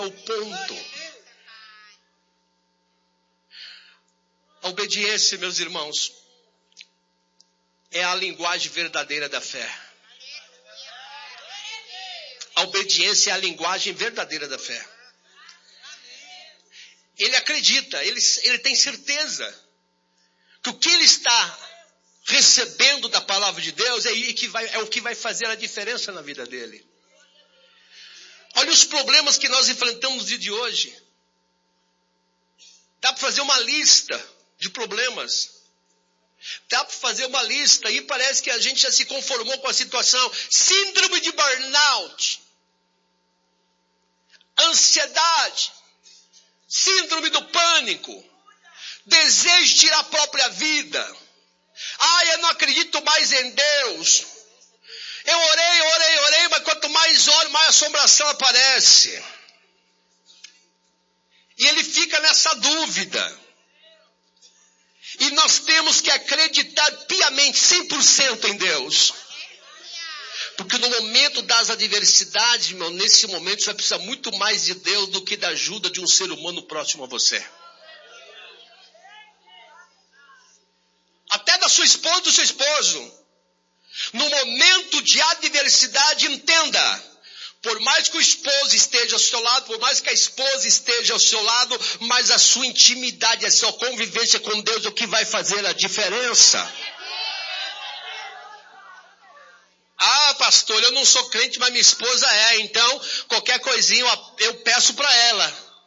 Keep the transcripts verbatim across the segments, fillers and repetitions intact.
ao ponto. A obediência, meus irmãos, é a linguagem verdadeira da fé. A obediência é a linguagem verdadeira da fé. Ele acredita, ele, ele tem certeza que o que ele está recebendo da palavra de Deus é, que vai, é o que vai fazer a diferença na vida dele. Olha os problemas que nós enfrentamos no dia de hoje. Dá para fazer uma lista de problemas. Dá para fazer uma lista e parece que a gente já se conformou com a situação. Síndrome de burnout. Ansiedade. Síndrome do pânico. Desejo de tirar a própria vida. Ah, eu não acredito mais em Deus. Eu orei, orei, orei, mas quanto mais oro, mais assombração aparece. E ele fica nessa dúvida. E nós temos que acreditar piamente, cem por cento em Deus. Porque no momento das adversidades, meu, nesse momento você precisa muito mais de Deus do que da ajuda de um ser humano próximo a você. Até da sua esposa e do seu esposo. No momento de adversidade, entenda. Por mais que o esposo esteja ao seu lado, por mais que a esposa esteja ao seu lado, mas a sua intimidade, a sua convivência com Deus é o que vai fazer a diferença. Ah, pastor, eu não sou crente, mas minha esposa é. Então, qualquer coisinha eu peço para ela.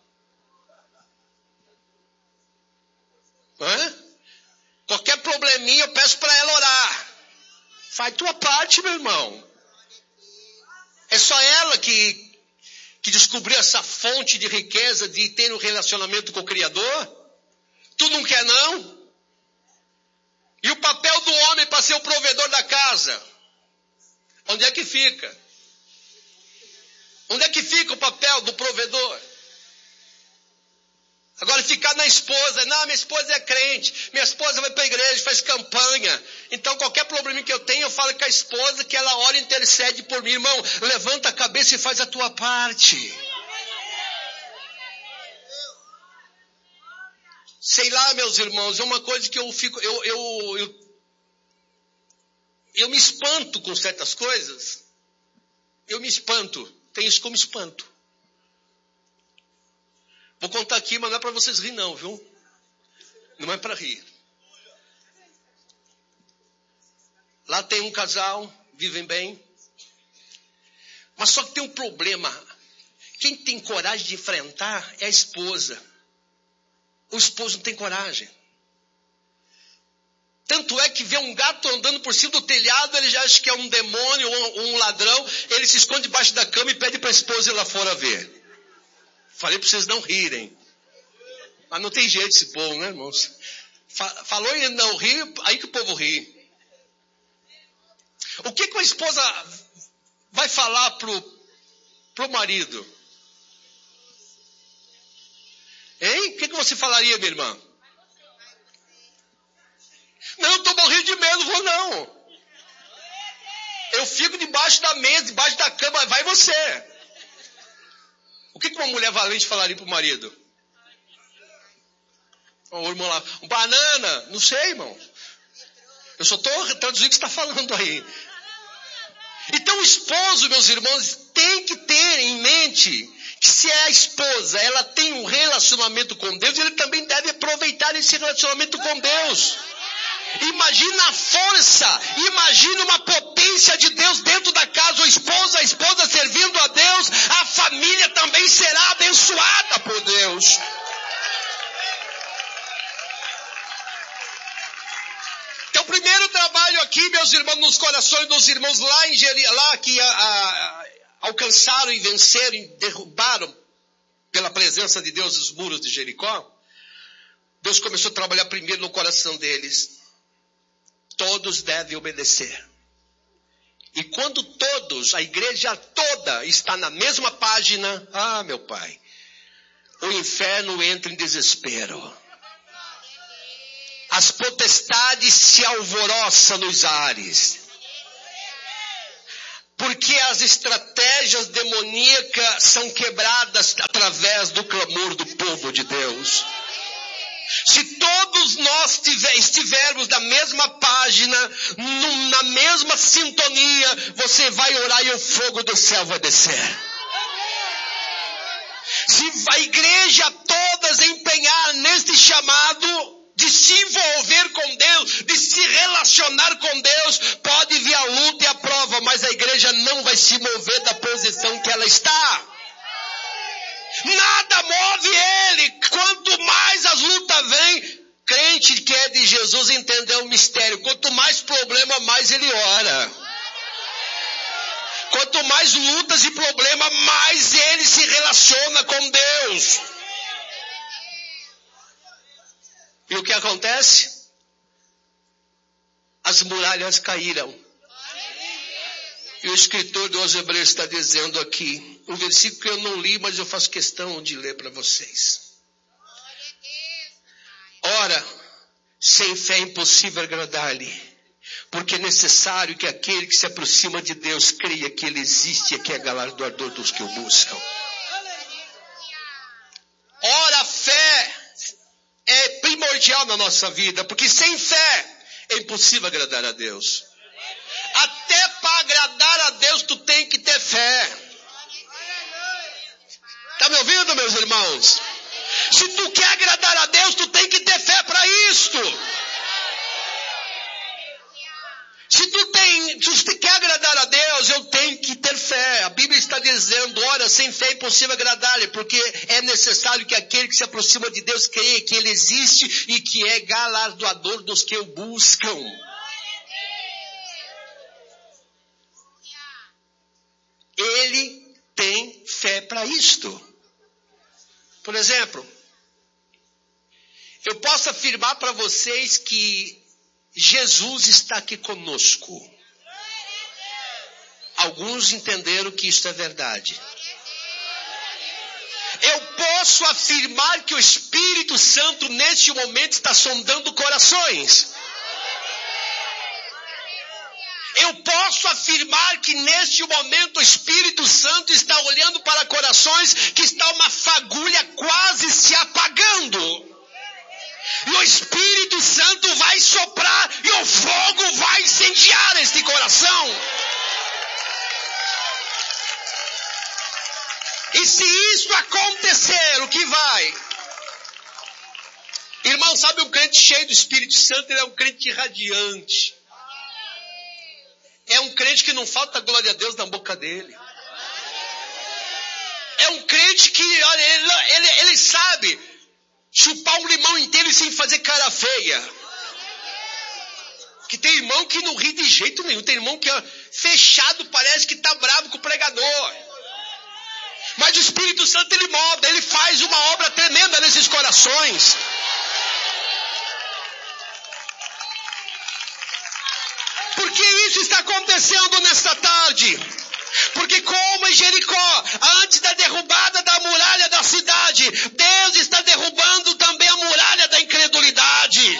Hã? Qualquer probleminha eu peço para ela orar. Faz tua parte, meu irmão. É só ela que, que descobriu essa fonte de riqueza de ter um relacionamento com o Criador? Tu não quer, não? E o papel do homem para ser o provedor da casa? Onde é que fica? Onde é que fica o papel do provedor? Agora ficar na esposa, não, minha esposa é crente, minha esposa vai para a igreja, faz campanha, então qualquer problema que eu tenho, eu falo com a esposa que ela ora e intercede por mim. Irmão, levanta a cabeça e faz a tua parte. Sei lá, meus irmãos, é uma coisa que eu fico, eu, eu, eu, eu me espanto com certas coisas, eu me espanto, tem isso como espanto. Vou contar aqui, mas não é para vocês rir não, viu? Não é para rir. Lá tem um casal, vivem bem. Mas só que tem um problema. Quem tem coragem de enfrentar é a esposa. O esposo não tem coragem. Tanto é que vê um gato andando por cima do telhado, ele já acha que é um demônio ou um ladrão. Ele se esconde debaixo da cama e pede para a esposa ir lá fora ver. Falei para vocês não rirem. Mas não tem jeito esse povo, né, irmãos? Falou em não rir, aí que o povo ri. O que, que a esposa vai falar pro, pro marido? Hein? O que, que você falaria, minha irmã? Não, eu estou morrendo de medo, vou não. Eu fico debaixo da mesa, debaixo da cama, vai você. O que, que uma mulher valente falaria pro marido? O irmão lá, banana, não sei, irmão. Eu só estou traduzindo o que você está falando aí. Então o esposo, meus irmãos, tem que ter em mente que se é a esposa, ela tem um relacionamento com Deus, ele também deve aproveitar esse relacionamento com Deus. Imagina a força, imagina uma potência de Deus dentro da casa, o esposo, a esposa servindo a Deus, a família também será abençoada por Deus. Então o primeiro trabalho aqui, meus irmãos, nos corações dos irmãos lá em Jeri, lá que a, a, alcançaram e venceram e derrubaram pela presença de Deus os muros de Jericó, Deus começou a trabalhar primeiro no coração deles. Todos devem obedecer. E quando todos, a igreja toda está na mesma página, ah, meu pai, o inferno entra em desespero. As potestades se alvoroçam nos ares. Porque Porque as estratégias demoníacas são quebradas através do clamor do povo de Deus. Se todos nós tiver, estivermos na mesma página, no, na mesma sintonia, você vai orar e o fogo do céu vai descer. Se a igreja todas empenhar neste chamado de se envolver com Deus, de se relacionar com Deus, pode vir a luta e a prova, mas a igreja não vai se mover da posição que ela está. Nada move ele. Quanto mais as lutas vêm, crente que é de Jesus entendeu o mistério. Quanto mais problema, mais ele ora. Quanto mais lutas e problemas, mais ele se relaciona com Deus. E o que acontece? As muralhas caíram. E o escritor dos Hebreus está dizendo aqui, um versículo que eu não li, mas eu faço questão de ler para vocês. Ora, sem fé é impossível agradar-lhe, porque é necessário que aquele que se aproxima de Deus creia que ele existe e que é galardoador dos que o buscam. Ora, a fé é primordial na nossa vida, porque sem fé é impossível agradar a Deus. Até para agradar a Deus tu tem que ter fé. Está me ouvindo, meus irmãos? Se tu quer agradar a Deus, tu tem que ter fé para isto. Se tu, tem, se tu quer agradar a Deus, eu tenho que ter fé. A Bíblia está dizendo, ora, sem fé é impossível agradar-lhe, porque é necessário que aquele que se aproxima de Deus creia que ele existe e que é galardoador dos que o buscam. Ele tem fé para isto. Por exemplo, eu posso afirmar para vocês que Jesus está aqui conosco. Alguns entenderam que isso é verdade. Eu posso afirmar que o Espírito Santo neste momento está sondando corações. Eu posso afirmar que neste momento o Espírito Santo está olhando para corações que está uma fagulha quase se apagando. E o Espírito Santo vai soprar e o fogo vai incendiar este coração. E se isso acontecer, o que vai? Irmão, sabe um crente cheio do Espírito Santo? Ele é um crente radiante. É um crente que não falta glória a Deus na boca dele. É um crente que, olha, ele, ele, ele sabe chupar um limão inteiro sem fazer cara feia. Que tem irmão que não ri de jeito nenhum. Tem irmão que ó, fechado parece que está bravo com o pregador. Mas o Espírito Santo ele molda, ele faz uma obra tremenda nesses corações. Por que isso está acontecendo nesta tarde? Porque como em Jericó, antes da derrubada da muralha da cidade, Deus está derrubando também a muralha da incredulidade.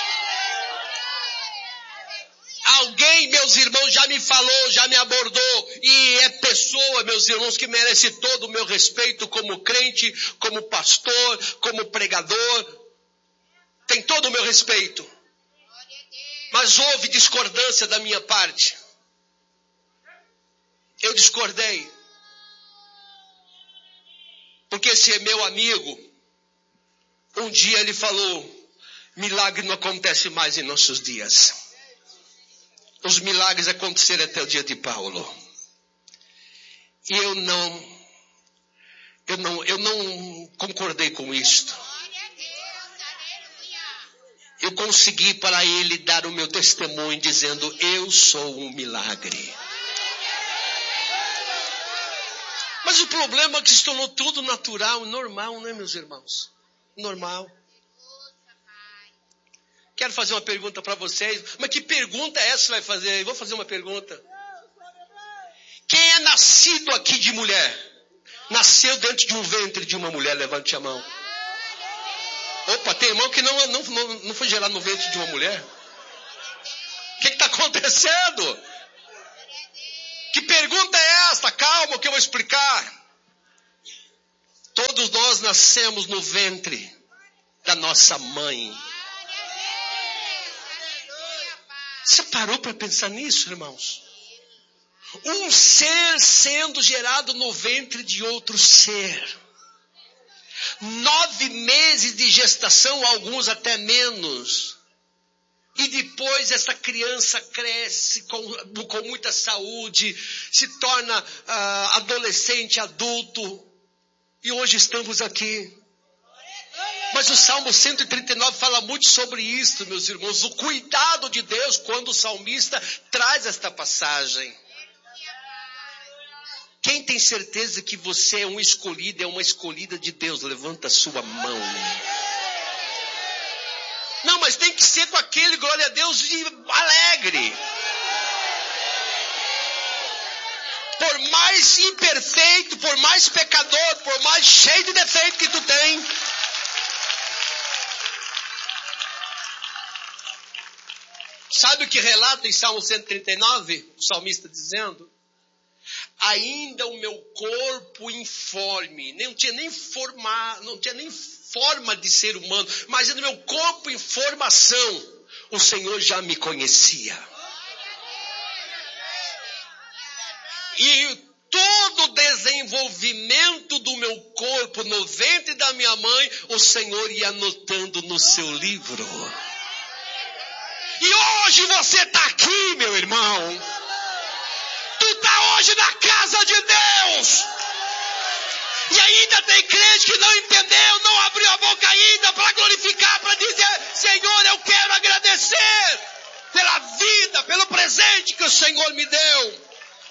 Alguém, meus irmãos, já me falou, já me abordou, e é pessoa, meus irmãos, que merece todo o meu respeito como crente, como pastor, como pregador. Tem todo o meu respeito. Mas houve discordância da minha parte. Eu discordei. Porque esse é meu amigo. Um dia ele falou, milagre não acontece mais em nossos dias. Os milagres aconteceram até o dia de Paulo. E eu não, eu não, eu não concordei com isto. Eu consegui para ele dar o meu testemunho dizendo, eu sou um milagre. Mas o problema é que se tornou tudo natural, normal, né, meus irmãos? Normal. Quero fazer uma pergunta para vocês. Mas que pergunta é essa que vai fazer? Eu vou fazer uma pergunta. Quem é nascido aqui de mulher? Nasceu dentro de um ventre de uma mulher? Levante a mão. Opa, tem irmão que não, não, não, não foi gerado no ventre de uma mulher? O que está acontecendo? Que pergunta pergunta é esta, calma que eu vou explicar. Todos nós nascemos no ventre da nossa mãe. Você parou para pensar nisso, irmãos? Um ser sendo gerado no ventre de outro ser. Nove meses de gestação, alguns até menos. E depois essa criança cresce com, com muita saúde, se torna uh, adolescente, adulto. E hoje estamos aqui. Mas o Salmo cento e trinta e nove fala muito sobre isso, meus irmãos. O cuidado de Deus quando o salmista traz esta passagem. Quem tem certeza que você é um escolhido, é uma escolhida de Deus? Levanta a sua mão. Não, mas tem que ser com aquele, glória a Deus, alegre. Por mais imperfeito, por mais pecador, por mais cheio de defeito que tu tem. Sabe o que relata em Salmo cento e trinta e nove? O salmista dizendo: ainda o meu corpo informe, não tinha nem forma, não tinha nem forma de ser humano, mas no meu corpo em formação, o Senhor já me conhecia. E todo o desenvolvimento do meu corpo no ventre da minha mãe, o Senhor ia anotando no seu livro. E hoje você está aqui, meu irmão. Tu está hoje na casa de Deus. E ainda tem crente que não entendeu, não abriu a boca ainda para glorificar, para dizer: Senhor, eu quero agradecer pela vida, pelo presente que o Senhor me deu.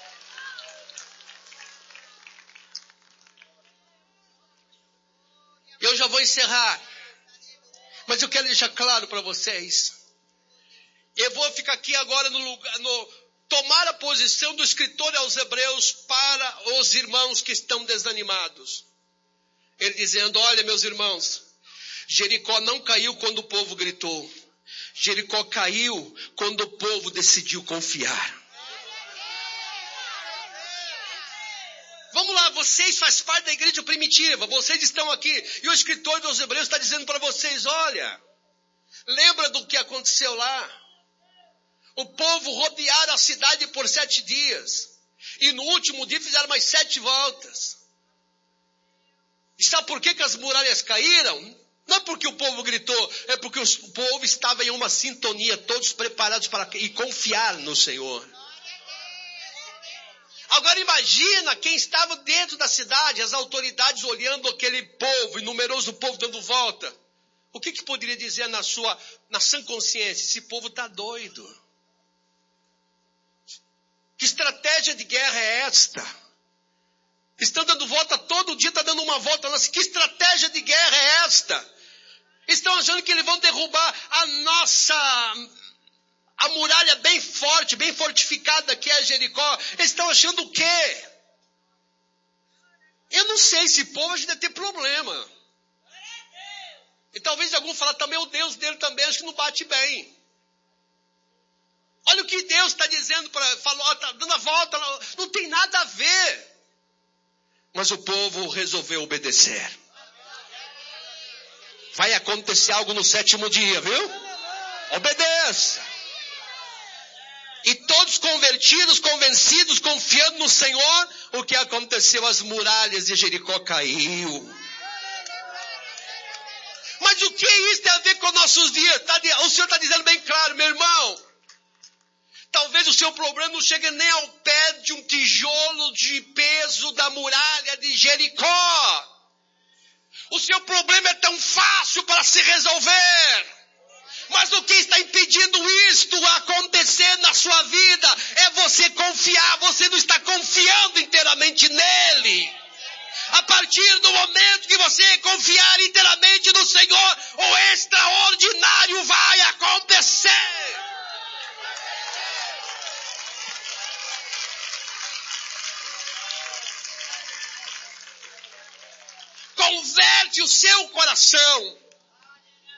Eu já vou encerrar, mas eu quero deixar claro para vocês. Eu vou ficar aqui agora no lugar, no, tomar a posição do escritor aos Hebreus para os irmãos que estão desanimados. Ele dizendo: olha, meus irmãos, Jericó não caiu quando o povo gritou. Jericó caiu quando o povo decidiu confiar. Vamos lá, vocês fazem parte da igreja primitiva, vocês estão aqui, e o escritor dos Hebreus está dizendo para vocês: olha, lembra do que aconteceu lá? O povo rodearam a cidade por sete dias, e no último dia fizeram mais sete voltas. E sabe por que, que as muralhas caíram? Não é porque o povo gritou, é porque o povo estava em uma sintonia, todos preparados para e confiar no Senhor. Agora imagina quem estava dentro da cidade, as autoridades olhando aquele povo, e numeroso povo dando volta. O que, que poderia dizer na sua, na sã consciência? Esse povo está doido. Que estratégia de guerra é esta? Estão dando volta todo dia, está dando uma volta. Nossa, que estratégia de guerra é esta? Estão achando que eles vão derrubar a nossa... a muralha bem forte, bem fortificada que é Jericó. Eles estão achando o quê? Eu não sei, esse povo a gente deve ter problema. E talvez algum fale também, o Deus dele também, acho que não bate bem. Olha o que Deus está dizendo, para falou, está dando a volta, não tem nada a ver. Mas o povo resolveu obedecer. Vai acontecer algo no sétimo dia, viu? Obedeça. E todos convertidos, convencidos, confiando no Senhor, o que aconteceu? As muralhas de Jericó caiu. Mas o que isso tem a ver com nossos dias? O Senhor está dizendo bem claro, meu irmão. Talvez o seu problema não chegue nem ao pé de um tijolo de peso da muralha de Jericó. O seu problema é tão fácil para se resolver. Mas o que está impedindo isto a acontecer na sua vida é você confiar. Você não está confiando inteiramente nele. A partir do momento que você confiar inteiramente no Senhor, o extraordinário vai acontecer. Converte o seu coração.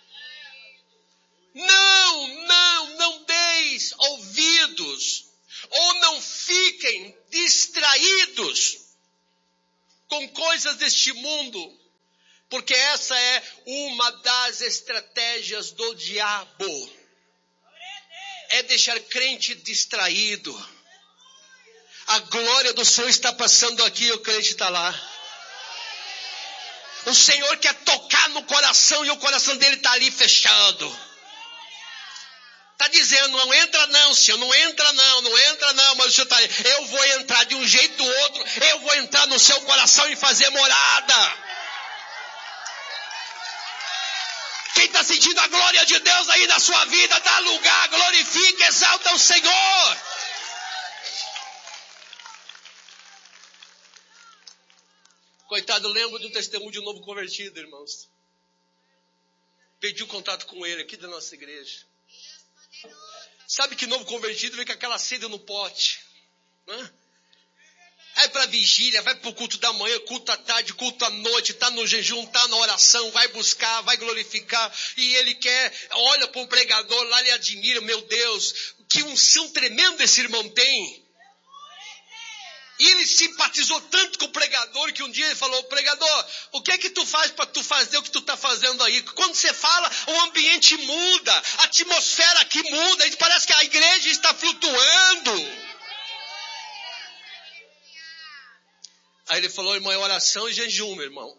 Não, não, não deis ouvidos ou não fiquem distraídos com coisas deste mundo, porque essa é uma das estratégias do diabo. É deixar crente distraído. A glória do Senhor está passando aqui, o crente está lá. O Senhor quer tocar no coração e o coração dele está ali fechado. Está dizendo, não entra não, Senhor, não entra não, não entra não, mas o Senhor está ali. Eu vou entrar de um jeito ou outro, eu vou entrar no seu coração e fazer morada. Quem está sentindo a glória de Deus aí na sua vida, dá lugar, glorifica, exalta o Senhor. Coitado, eu lembro de um testemunho de um novo convertido, irmãos. Perdi o contato com ele aqui da nossa igreja. Sabe que novo convertido vem com aquela sede no pote, né? Vai para a vigília, vai para o culto da manhã, culto à tarde, culto à noite, está no jejum, está na oração, vai buscar, vai glorificar. E ele quer, olha para o pregador lá, ele admira, meu Deus, que unção tremenda esse irmão tem. E ele simpatizou tanto com o pregador que um dia ele falou, pregador, o que é que tu faz para tu fazer o que tu está fazendo aí? Quando você fala, o ambiente muda, a atmosfera aqui muda, e parece que a igreja está flutuando. Aí ele falou, irmão, é oração e jejum, meu irmão.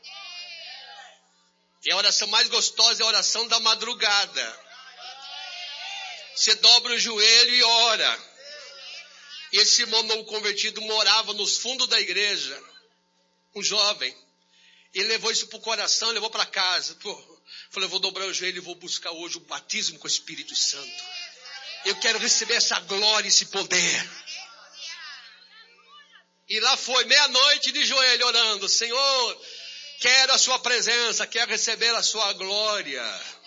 E a oração mais gostosa é a oração da madrugada. Você dobra o joelho e ora. E esse irmão novo convertido morava nos fundos da igreja. Um jovem. Ele levou isso para o coração, levou para casa. Pô, falou, eu vou dobrar o joelho e vou buscar hoje o batismo com o Espírito Santo. Eu quero receber essa glória, esse poder. E lá foi, meia-noite de joelho orando. Senhor, quero a sua presença, quero receber a sua glória.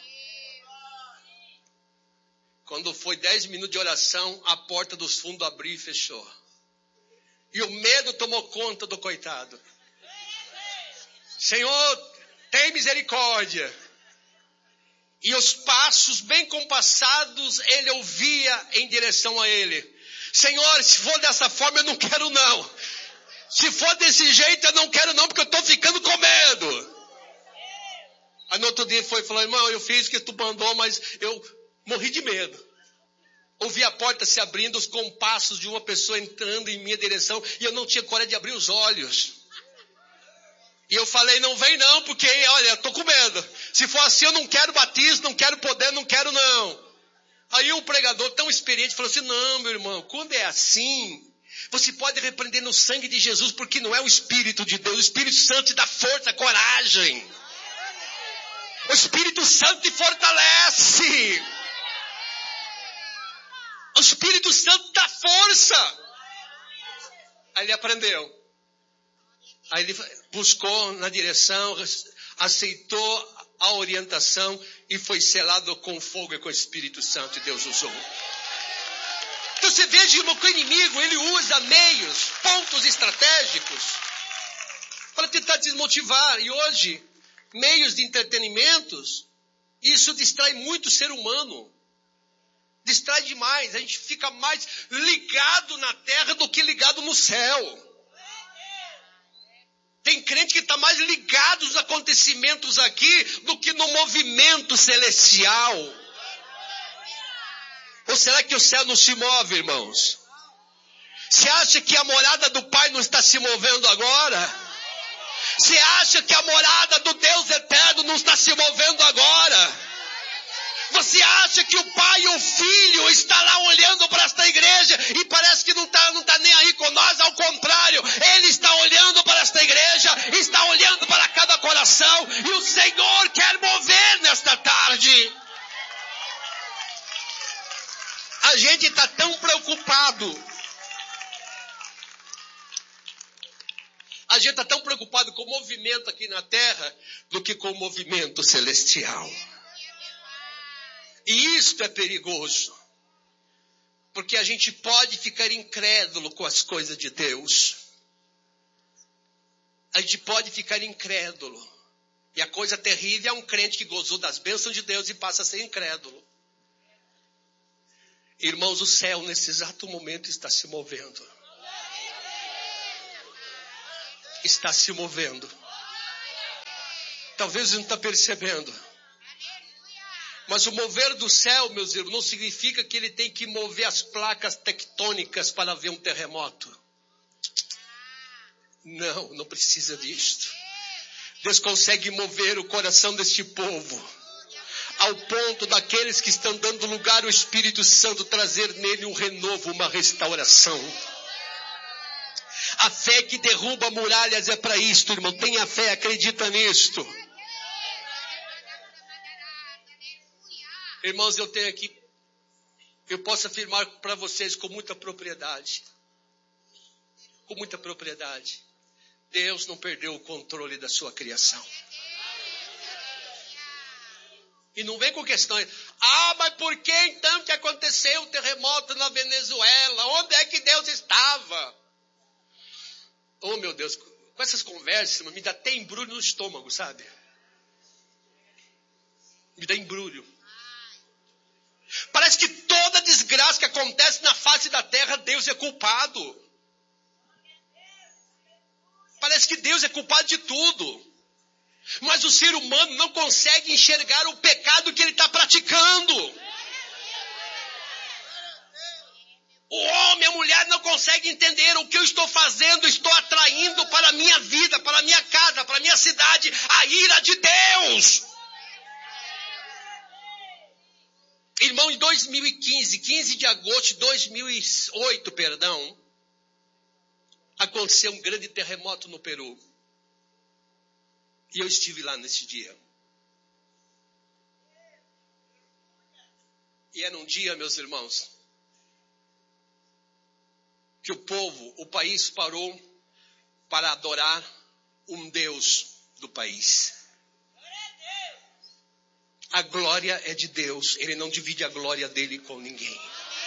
Quando foi dez minutos de oração, a porta dos fundos abriu e fechou. E o medo tomou conta do coitado. Senhor, tem misericórdia. E os passos bem compassados, ele ouvia em direção a ele. Senhor, se for dessa forma, eu não quero não. Se for desse jeito, eu não quero não, porque eu estou ficando com medo. Aí no outro dia foi e falou, irmão, eu fiz o que tu mandou, mas eu morri de medo. Ouvi a porta se abrindo, os compassos de uma pessoa entrando em minha direção, e eu não tinha coragem de abrir os olhos. E eu falei, não vem não, porque, olha, eu estou com medo. Se for assim, eu não quero batismo, não quero poder, não quero não. Aí o pregador tão experiente falou assim, não, meu irmão, quando é assim, você pode repreender no sangue de Jesus, porque não é o Espírito de Deus, o Espírito Santo te dá força, coragem. O Espírito Santo te fortalece. O Espírito Santo dá força. Aí ele aprendeu. Aí ele buscou na direção, aceitou a orientação e foi selado com fogo e com o Espírito Santo, e Deus usou. Então você veja, irmão, que o inimigo, ele usa meios, pontos estratégicos para tentar desmotivar. E hoje, meios de entretenimentos, isso distrai muito o ser humano. Distrai demais, a gente fica mais ligado na terra do que ligado no céu. Tem crente que está mais ligado nos acontecimentos aqui do que no movimento celestial. Ou será que o céu não se move, irmãos? Você acha que a morada do Pai não está se movendo agora? Você acha que a morada do Deus eterno não está se movendo agora? Você acha que o Pai e o Filho está lá olhando para esta igreja e parece que não está não tá nem aí com nós? Ao contrário, Ele está olhando para esta igreja, está olhando para cada coração, e o Senhor quer mover nesta tarde. A gente está tão preocupado, a gente está tão preocupado com o movimento aqui na terra do que com o movimento celestial. E isto é perigoso, porque a gente pode ficar incrédulo com as coisas de Deus. A gente pode ficar incrédulo. E a coisa terrível é um crente que gozou das bênçãos de Deus e passa a ser incrédulo. Irmãos, o céu nesse exato momento está se movendo. Está se movendo. Talvez você não está percebendo. Mas o mover do céu, meus irmãos, não significa que ele tem que mover as placas tectônicas para ver um terremoto. Não, não precisa disto. Deus consegue mover o coração deste povo ao ponto daqueles que estão dando lugar ao Espírito Santo trazer nele um renovo, uma restauração. A fé que derruba muralhas é para isto, irmão. Tenha fé, acredita nisto. Irmãos, eu tenho aqui, eu posso afirmar para vocês com muita propriedade. Com muita propriedade. Deus não perdeu o controle da sua criação. E não vem com questões. Ah, mas por que então que aconteceu o terremoto na Venezuela? Onde é que Deus estava? Oh, meu Deus, com essas conversas, me dá até embrulho no estômago, sabe? Me dá embrulho. Parece que toda desgraça que acontece na face da terra, Deus é culpado. Parece que Deus é culpado de tudo. Mas o ser humano não consegue enxergar o pecado que ele está praticando. O homem, a mulher não consegue entender o que eu estou fazendo. Estou atraindo para a minha vida, para a minha casa, para a minha cidade, a ira de Deus. Irmão, em dois mil e quinze, quinze de agosto de dois mil e oito, perdão, aconteceu um grande terremoto no Peru. E eu estive lá nesse dia. E era um dia, meus irmãos, que o povo, o país parou para adorar um Deus do país. A glória é de Deus. Ele não divide a glória dele com ninguém.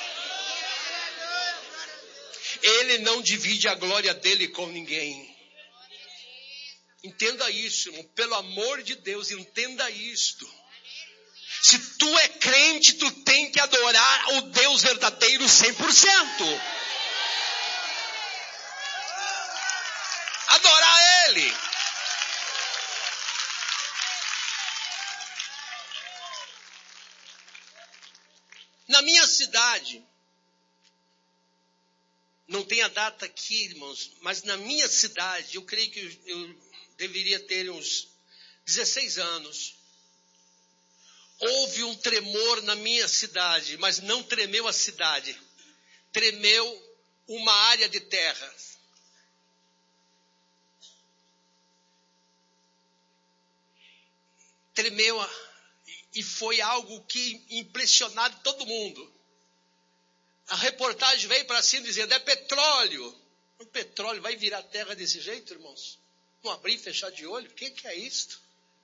Ele não divide a glória dele com ninguém. Entenda isso, irmão. Pelo amor de Deus, entenda isto. Se tu é crente, tu tem que adorar o Deus verdadeiro cem por cento. Adorar Ele. Na minha cidade, não tem a data aqui, irmãos, mas na minha cidade, eu creio que eu deveria ter uns dezesseis anos. Houve um tremor na minha cidade, mas não tremeu a cidade. Tremeu uma área de terra. Tremeu a, e foi algo que impressionou todo mundo. A reportagem veio para cima dizendo, é petróleo. O petróleo vai virar terra desse jeito, irmãos? Não abrir e fechar de olho? O que, que é isto?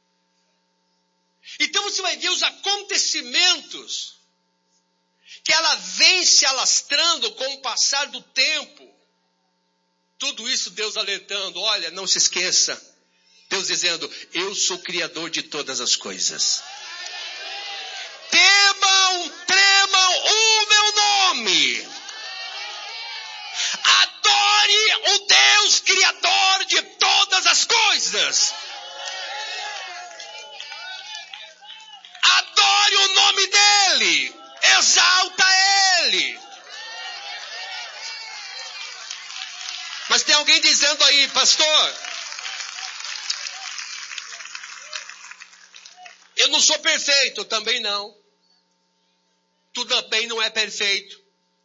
Então você vai ver os acontecimentos que ela vem se alastrando com o passar do tempo. Tudo isso Deus alertando, olha, não se esqueça. Deus dizendo, eu sou o Criador de todas as coisas. Temam, tremam o meu nome. Adore o Deus Criador de todas as coisas. Adore o nome dEle. Exalta Ele. Mas tem alguém dizendo aí, pastor, eu não sou perfeito, também não. Tu também não é perfeito.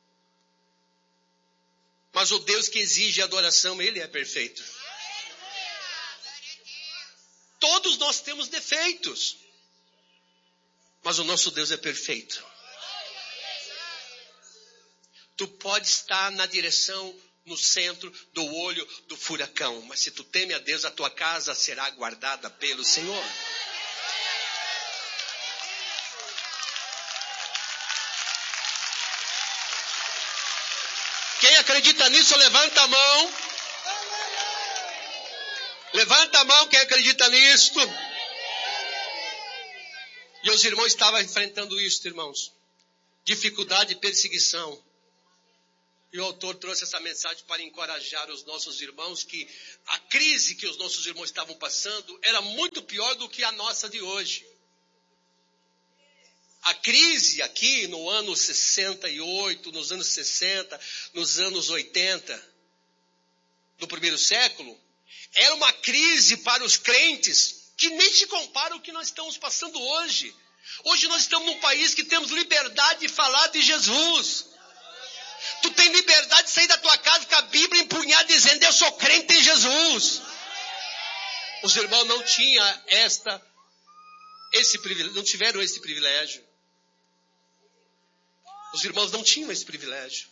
Mas o Deus que exige adoração, Ele é perfeito. Todos nós temos defeitos. Mas o nosso Deus é perfeito. Tu pode estar na direção, no centro do olho do furacão. Mas se tu teme a Deus, a tua casa será guardada pelo Senhor. Quem acredita nisso, levanta a mão. Levanta a mão quem acredita nisto. E os irmãos estavam enfrentando isso, irmãos. dificuldade e perseguição. E o autor trouxe essa mensagem para encorajar os nossos irmãos que a crise que os nossos irmãos estavam passando era muito pior do que a nossa de hoje. A crise aqui no ano sessenta e oito, nos anos sessenta, nos anos oitenta, do primeiro século, era uma crise para os crentes que nem se compara ao que nós estamos passando hoje. Hoje nós estamos num país que temos liberdade de falar de Jesus. Tu tem liberdade de sair da tua casa com a Bíblia empunhada dizendo, eu sou crente em Jesus. Os irmãos não tinham esta, esse privilégio, não tiveram esse privilégio. Os irmãos não tinham esse privilégio.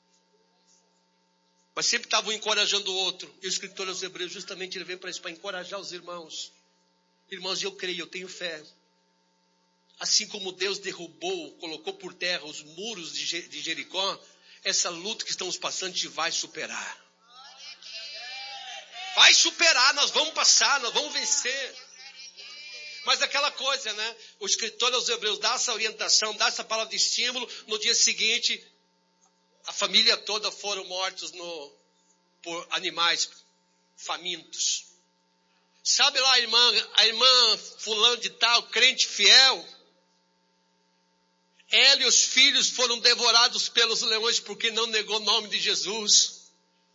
Mas sempre estavam encorajando o outro. E o escritor aos Hebreus justamente ele vem para isso, para encorajar os irmãos. Irmãos, eu creio, eu tenho fé. Assim como Deus derrubou, colocou por terra os muros de Jericó, essa luta que estamos passando a gente vai superar. Vai superar, nós vamos passar, nós vamos vencer. Mas aquela coisa, né? O escritor aos Hebreus dá essa orientação, dá essa palavra de estímulo. No dia seguinte, a família toda foram mortos no, por animais famintos. Sabe lá a irmã, a irmã fulano de tal, crente fiel? Ela e os filhos foram devorados pelos leões porque não negou o nome de Jesus.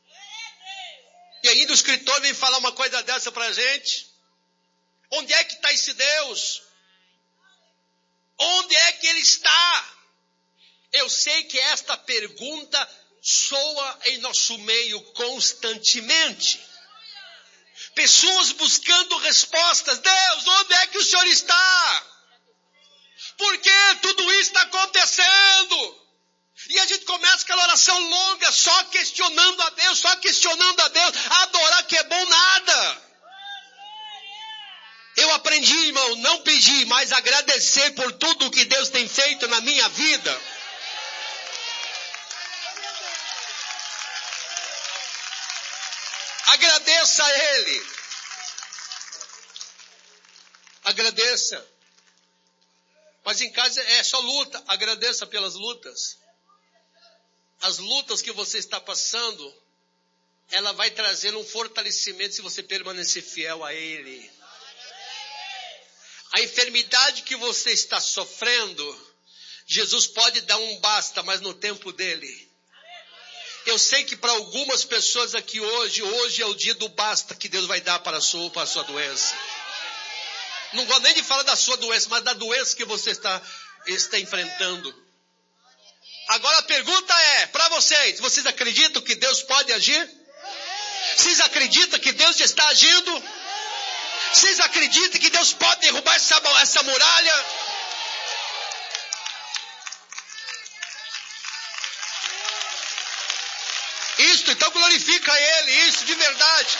E ainda o escritor vem falar uma coisa dessa para a gente. Onde é que está esse Deus? Onde é que Ele está? Eu sei que esta pergunta soa em nosso meio constantemente. Pessoas buscando respostas. Deus, onde é que o Senhor está? Por que tudo isso está acontecendo? E a gente começa aquela oração longa, só questionando a Deus, só questionando a Deus. Adorar que é bom nada. Eu aprendi, irmão, não pedir, mas agradecer por tudo que Deus tem feito na minha vida. Agradeça a Ele. Agradeça. Mas em casa é só luta. Agradeça pelas lutas. As lutas que você está passando, ela vai trazer um fortalecimento se você permanecer fiel a Ele. A enfermidade que você está sofrendo, Jesus pode dar um basta, mas no tempo dele. Eu sei que para algumas pessoas aqui hoje, hoje é o dia do basta que Deus vai dar para a sua, para a sua doença. Não gosto nem de falar da sua doença, mas da doença que você está, está enfrentando. Agora a pergunta é, para vocês, vocês acreditam que Deus pode agir? Vocês acreditam que Deus está agindo? Vocês acreditam que Deus pode derrubar essa, essa muralha? Isto, então glorifica Ele, isso de verdade.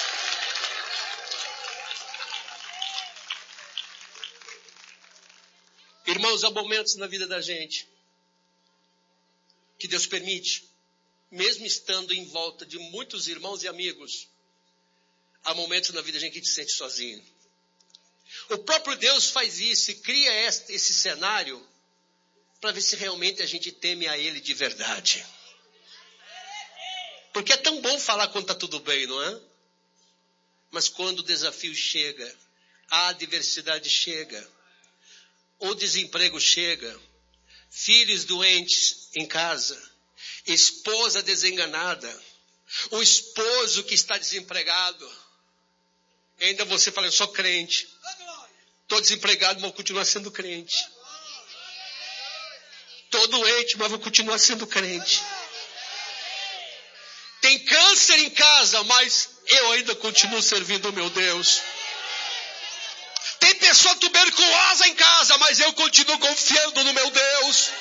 Irmãos, há momentos na vida da gente que Deus permite, mesmo estando em volta de muitos irmãos e amigos, há momentos na vida da gente que a gente se sente sozinho. O próprio Deus faz isso e cria este, esse cenário para ver se realmente a gente teme a Ele de verdade. Porque é tão bom falar quando está tudo bem, não é? Mas quando o desafio chega, a adversidade chega, o desemprego chega, filhos doentes em casa, esposa desenganada, o esposo que está desempregado, e ainda você fala, eu sou crente, estou desempregado, mas vou continuar sendo crente. Estou doente, mas vou continuar sendo crente. Tem câncer em casa, mas eu ainda continuo servindo o meu Deus. Tem pessoa tuberculosa em casa, mas eu continuo confiando no meu Deus.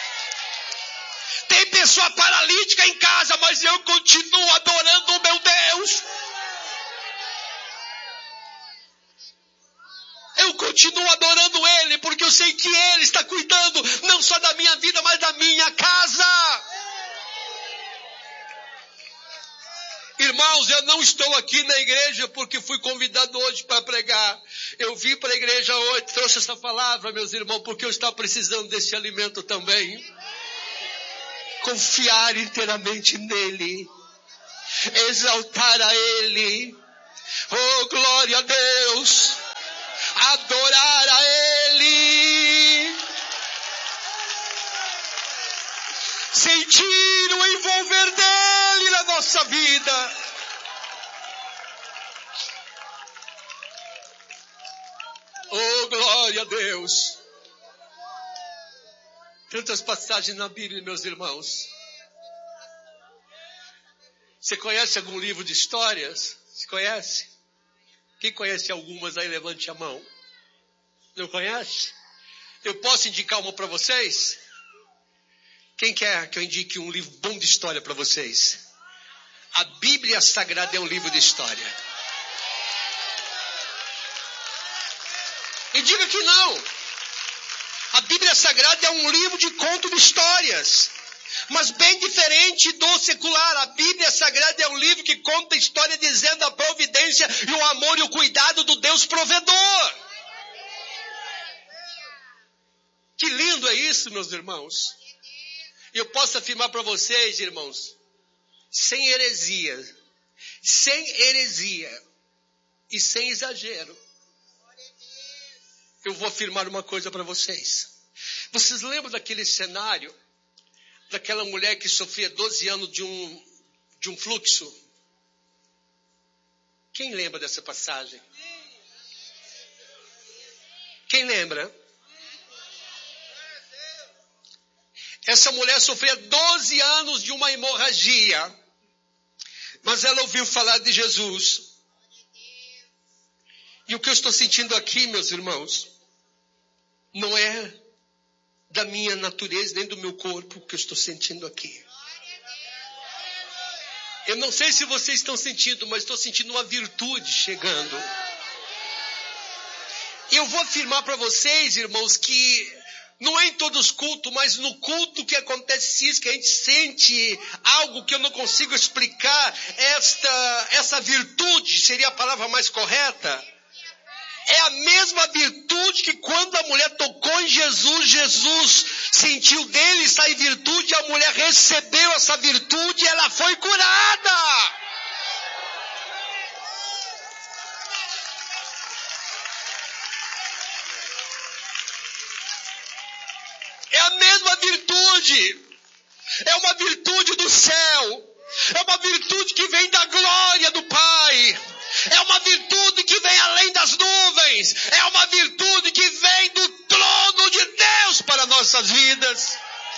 Tem pessoa paralítica em casa, mas eu continuo adorando o meu Deus. Eu continuo adorando Ele, porque eu sei que Ele está cuidando não só da minha vida, mas da minha casa. Irmãos, eu não estou aqui na igreja porque fui convidado hoje para pregar. Eu vim para a igreja hoje, trouxe essa palavra, meus irmãos, porque eu estava precisando desse alimento também. Confiar inteiramente nele. Exaltar a ele. Oh, glória a Deus. Adorar a ele. Sentir o envolver dele na nossa vida. Oh, glória a Deus. Tantas passagens na Bíblia, meus irmãos. Você conhece algum livro de histórias? Você conhece? Quem conhece algumas aí, levante a mão. Não conhece? Eu posso indicar uma para vocês? Quem quer que eu indique um livro bom de história para vocês? A Bíblia Sagrada é um livro de história. E diga que não. A Bíblia Sagrada é um livro de conto de histórias. Mas bem diferente do secular. A Bíblia Sagrada é um livro que conta a história dizendo a providência e o amor e o cuidado do Deus provedor. Que lindo é isso, meus irmãos. E eu posso afirmar para vocês, irmãos, sem heresia, sem heresia e sem exagero, eu vou afirmar uma coisa para vocês. Vocês lembram daquele cenário, daquela mulher que sofria doze anos de um, de um fluxo? Quem lembra dessa passagem? Quem lembra? Essa mulher sofria doze anos de uma hemorragia, mas ela ouviu falar de Jesus. E o que eu estou sentindo aqui, meus irmãos, não é da minha natureza, nem do meu corpo, o que eu estou sentindo aqui. Eu não sei se vocês estão sentindo, mas estou sentindo uma virtude chegando. E eu vou afirmar para vocês, irmãos, que não é em todos os cultos, mas no culto que acontece isso, que a gente sente algo que eu não consigo explicar, esta, essa virtude, seria a palavra mais correta? É a mesma virtude que quando a mulher tocou em Jesus, Jesus sentiu dele sair virtude, a mulher recebeu essa virtude e ela foi curada. É a mesma virtude. É uma virtude do céu. É uma virtude que vem da glória do Pai. É uma virtude que vem além das nuvens. É uma virtude que vem do trono de Deus para nossas vidas.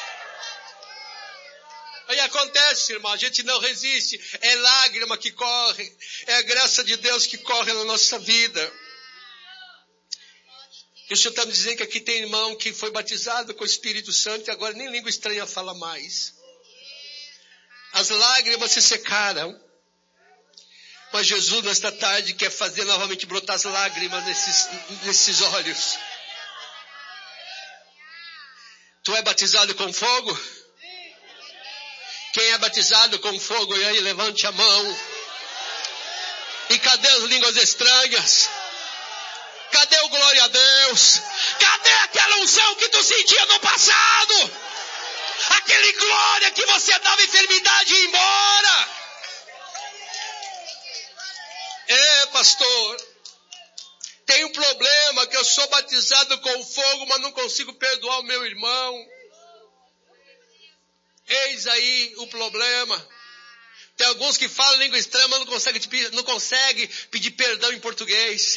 Aí acontece, irmão, a gente não resiste. É lágrima que corre. É a graça de Deus que corre na nossa vida. E o Senhor está me dizendo que aqui tem irmão que foi batizado com o Espírito Santo e agora nem língua estranha fala mais. As lágrimas se secaram. Mas Jesus, nesta tarde, quer fazer novamente brotar as lágrimas nesses, nesses olhos. Tu é batizado com fogo? Quem é batizado com fogo, e aí levante a mão. E cadê as línguas estranhas? Cadê o glória a Deus? Cadê aquela unção que tu sentia no passado? Aquele glória que você dava enfermidade e ia embora. É, pastor, tem um problema que eu sou batizado com fogo, mas não consigo perdoar o meu irmão. Eis aí o problema. Tem alguns que falam língua estranha, mas não conseguem não consegue pedir perdão em português.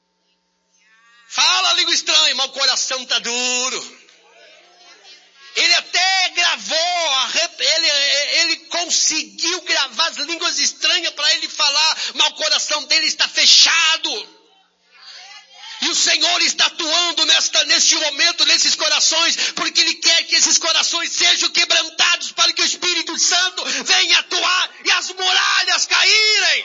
Fala língua estranha, mas o coração está duro. Ele até gravou, ele, ele conseguiu gravar as línguas estranhas para ele falar, mas o coração dele está fechado. E o Senhor está atuando nesta, neste momento, nesses corações, porque Ele quer que esses corações sejam quebrantados para que o Espírito Santo venha atuar e as muralhas caírem.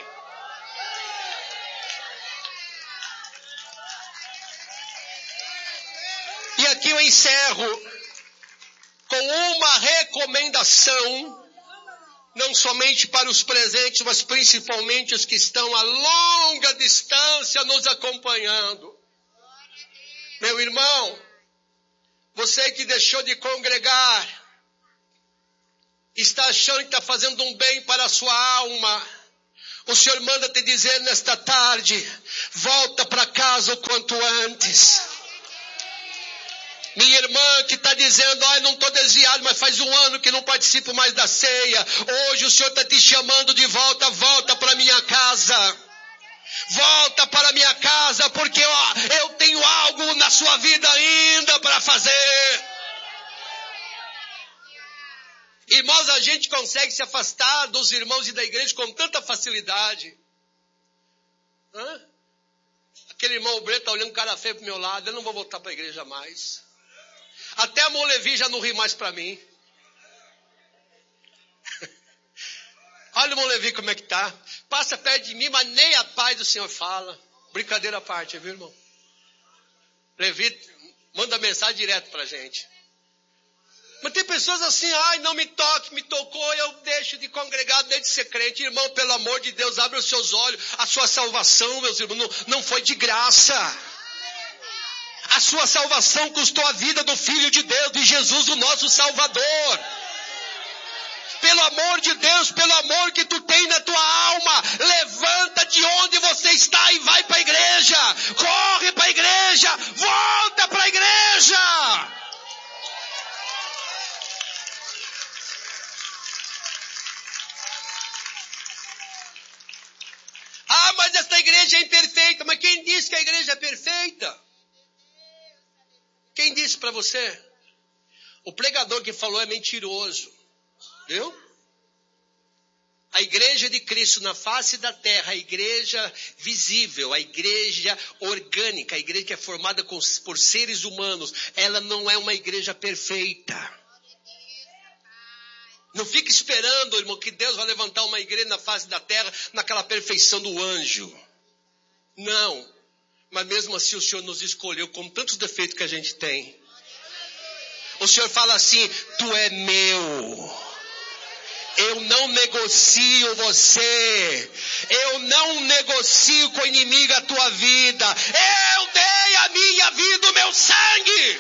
E aqui eu encerro com uma recomendação não somente para os presentes, mas principalmente os que estão a longa distância nos acompanhando. Meu irmão, você que deixou de congregar, está achando que está fazendo um bem para a sua alma. O Senhor manda te dizer nesta tarde, volta para casa o quanto antes. Minha irmã que está dizendo, ai, não estou desviado, mas faz um ano que não participo mais da ceia. Hoje o Senhor está te chamando de volta, volta para minha casa. Volta para minha casa, porque ó, eu tenho algo na sua vida ainda para fazer. Irmãos, a gente consegue se afastar dos irmãos e da igreja com tanta facilidade. Hã? Aquele irmão Breno está olhando cara feio para o meu lado, eu não vou voltar para a igreja mais. Até a Molevi já não ri mais para mim. Olha o Molevi como é que tá. Passa perto de mim, mas nem a paz do Senhor fala. Brincadeira à parte, viu, irmão? Levi manda mensagem direto para a gente. Mas tem pessoas assim, ai, não me toque, me tocou, eu deixo de congregar, deixo de ser crente. Irmão, pelo amor de Deus, abre os seus olhos. A sua salvação, meus irmãos, não, não foi de graça. A sua salvação custou a vida do Filho de Deus, de Jesus, o nosso Salvador. Pelo amor de Deus, pelo amor que tu tem na tua alma, levanta de onde você está e vai para a igreja. Corre para a igreja, volta para a igreja. Ah, mas esta igreja é imperfeita. Mas quem disse que a igreja é perfeita? Quem disse para você? O pregador que falou é mentiroso. Viu? A igreja de Cristo na face da terra, a igreja visível, a igreja orgânica, a igreja que é formada com, por seres humanos, ela não é uma igreja perfeita. Não fique esperando, irmão, que Deus vai levantar uma igreja na face da terra, naquela perfeição do anjo. Não. Mas mesmo assim o Senhor nos escolheu com tantos defeitos que a gente tem. O Senhor fala assim, tu é meu. Eu não negocio você. Eu não negocio com o inimigo a tua vida. Eu dei a minha vida, o meu sangue.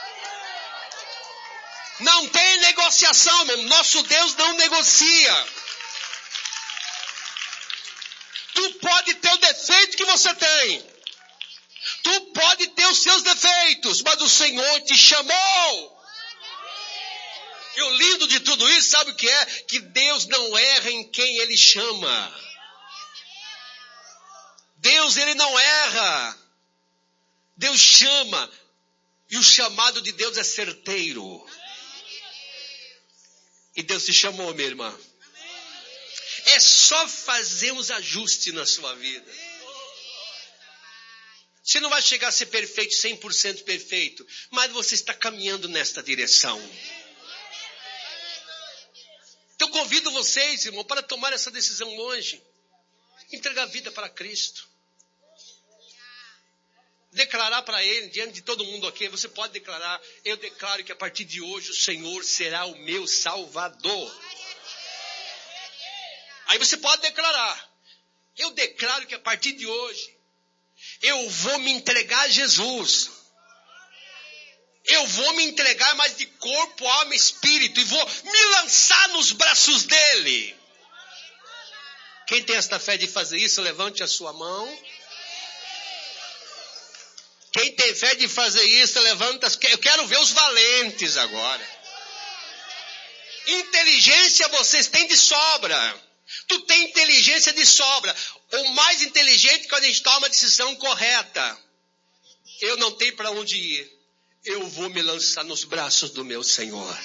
Não tem negociação, irmão. Nosso Deus não negocia. Tu pode ter o defeito que você tem. Tu pode ter os seus defeitos, mas o Senhor te chamou. E o lindo de tudo isso, sabe o que é? Que Deus não erra em quem Ele chama. Deus, Ele não erra. Deus chama. E o chamado de Deus é certeiro. E Deus te chamou, minha irmã. É só fazer uns ajustes na sua vida. Você não vai chegar a ser perfeito, cem por cento perfeito, mas você está caminhando nesta direção. Então convido vocês, irmão, para tomar essa decisão hoje. Entregar a vida para Cristo. Declarar para Ele, diante de todo mundo aqui, você pode declarar, eu declaro que a partir de hoje o Senhor será o meu Salvador. Aí você pode declarar, eu declaro que a partir de hoje, eu vou me entregar a Jesus. Eu vou me entregar mais de corpo, alma e espírito. E vou me lançar nos braços dele. Quem tem esta fé de fazer isso, levante a sua mão. Quem tem fé de fazer isso, levanta. Eu quero ver os valentes agora. Inteligência vocês têm de sobra. Tu tem inteligência de sobra. O mais inteligente quando a gente toma a decisão correta. Eu não tenho para onde ir. Eu vou me lançar nos braços do meu Senhor.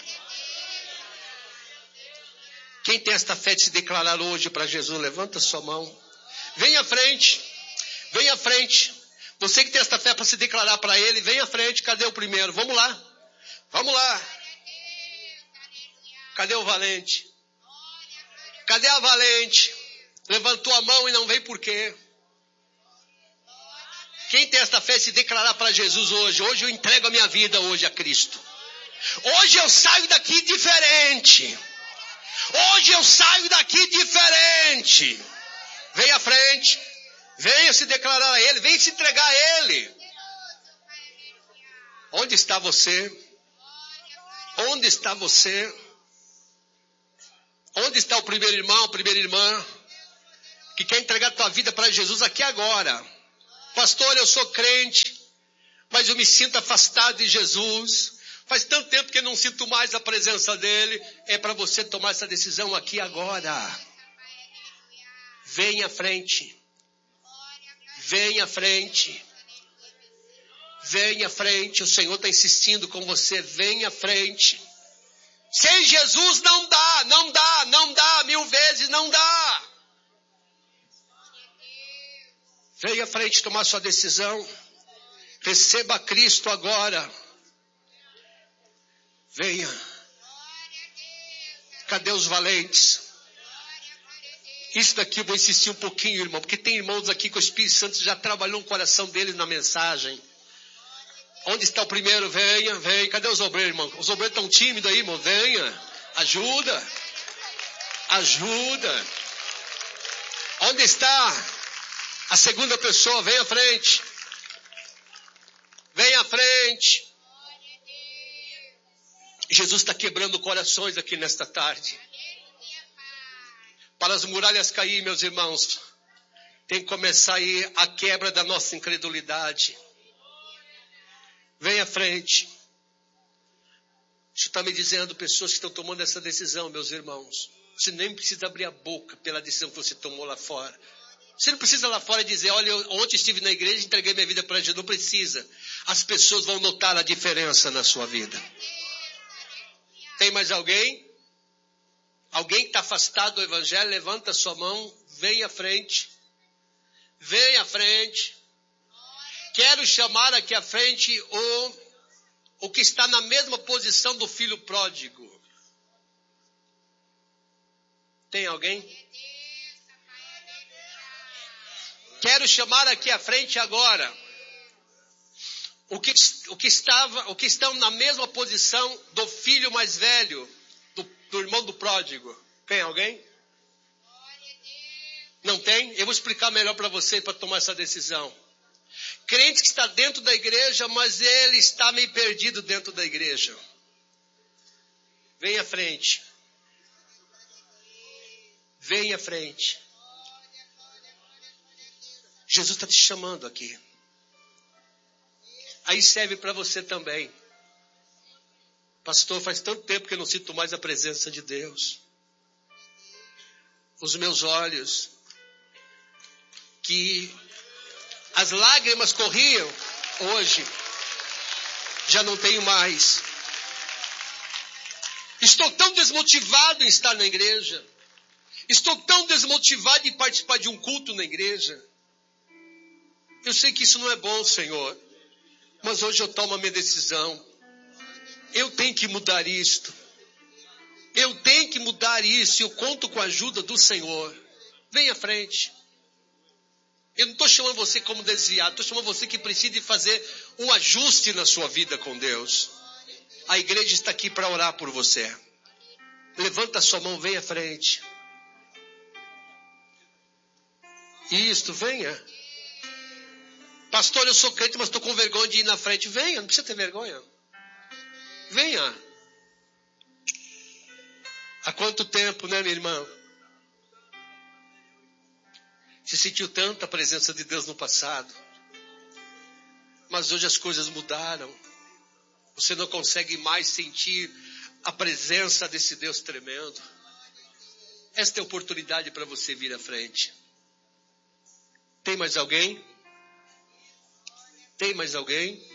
Quem tem esta fé de se declarar hoje para Jesus, levanta sua mão. Vem à frente. Vem à frente. Você que tem esta fé para se declarar para Ele, vem à frente. Cadê o primeiro? Vamos lá. Vamos lá. Cadê o valente? Cadê a valente? Levantou a mão e não veio por quê? Quem tem esta fé se declarar para Jesus hoje? Hoje eu entrego a minha vida hoje a Cristo. Hoje eu saio daqui diferente. Hoje eu saio daqui diferente. Venha à frente. Venha se declarar a Ele. Venha se entregar a Ele. Onde está você? Onde está você? Onde está o primeiro irmão, a primeira irmã? Que quer entregar a tua vida para Jesus aqui agora. Pastor, eu sou crente, mas eu me sinto afastado de Jesus. Faz tanto tempo que eu não sinto mais a presença dele. É para você tomar essa decisão aqui agora. Venha à frente. Venha à frente. Venha à frente. O Senhor está insistindo com você. Venha à frente. Sem Jesus não dá, não dá, não dá. Mil vezes não dá. Venha à frente tomar sua decisão. Receba Cristo agora. Venha. Cadê os valentes? Isso daqui eu vou insistir um pouquinho, irmão, porque tem irmãos aqui que o Espírito Santo já trabalhou no coração deles na mensagem. Onde está o primeiro? Venha, venha. Cadê os obreiros, irmão? Os obreiros estão tímidos aí, irmão. Venha. Ajuda. Ajuda. Onde está a segunda pessoa? Venha à frente. Venha à frente. Jesus está quebrando corações aqui nesta tarde. Para as muralhas cair, meus irmãos, tem que começar aí a quebra da nossa incredulidade. Venha à frente. Isso está me dizendo pessoas que estão tomando essa decisão, meus irmãos. Você nem precisa abrir a boca pela decisão que você tomou lá fora. Você não precisa lá fora dizer, olha, eu, ontem estive na igreja e entreguei minha vida para Jesus. Não precisa. As pessoas vão notar a diferença na sua vida. Tem mais alguém? Alguém que está afastado do evangelho, levanta a sua mão, vem à frente. Vem à frente. Quero chamar aqui à frente o, o que está na mesma posição do filho pródigo. Tem alguém? Quero chamar aqui à frente agora o que, o que, estava, o que estão na mesma posição do filho mais velho, do, do irmão do pródigo. Tem alguém? Não tem? Eu vou explicar melhor para você para tomar essa decisão. Crente que está dentro da igreja, mas ele está meio perdido dentro da igreja. Vem à frente. Vem à frente. Jesus está te chamando aqui. Aí serve para você também. Pastor, faz tanto tempo que eu não sinto mais a presença de Deus. Os meus olhos, que as lágrimas corriam, hoje já não tenho mais. Estou tão desmotivado em estar na igreja. Estou tão desmotivado em participar de um culto na igreja. Eu sei que isso não é bom, Senhor. Mas hoje eu tomo a minha decisão. Eu tenho que mudar isto. Eu tenho que mudar isso. E eu conto com a ajuda do Senhor. Vem à frente. Eu não estou chamando você como desviado. Estou chamando você que precisa fazer um ajuste na sua vida com Deus. A igreja está aqui para orar por você. Levanta a sua mão, vem à frente. Isto, venha. Pastor, eu sou crente, mas estou com vergonha de ir na frente. Venha, não precisa ter vergonha. Venha. Há quanto tempo, né, minha irmã? Você sentiu tanta presença de Deus no passado. Mas hoje as coisas mudaram. Você não consegue mais sentir a presença desse Deus tremendo. Esta é a oportunidade para você vir à frente. Tem mais alguém? Tem mais alguém?